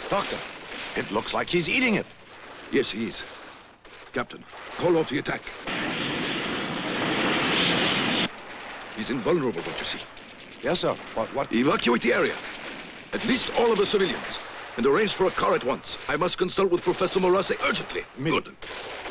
Doctor, it looks like he's eating it. Yes, he is. Captain, call off the attack. He's invulnerable, don't you see? Yes, sir. But what? Evacuate the area. At least all of the civilians. And arrange for a car at once. I must consult with Professor Morase urgently. Me. Good.